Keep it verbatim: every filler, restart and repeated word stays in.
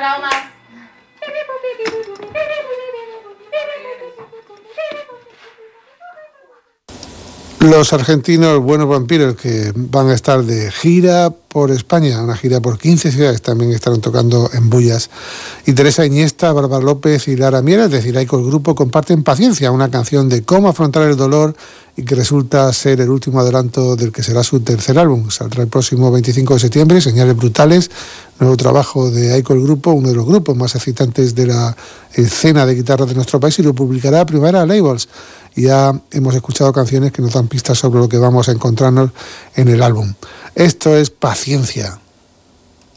grado más. Los argentinos Buenos Vampiros, que van a estar de gira por España, una gira por quince ciudades, también estarán tocando en Bullas. Y Teresa Iniesta, Bárbara López y Lara Miera, es decir, Aiko el grupo, comparten Paciencia, una canción de cómo afrontar el dolor y que resulta ser el último adelanto del que será su tercer álbum. Saldrá el próximo veinticinco de septiembre, Señales Brutales, nuevo trabajo de Aiko el grupo, uno de los grupos más excitantes de la escena de guitarra de nuestro país, y lo publicará Primavera Labels. Y ya hemos escuchado canciones que nos dan pistas sobre lo que vamos a encontrarnos en el álbum. Esto es Paciencia.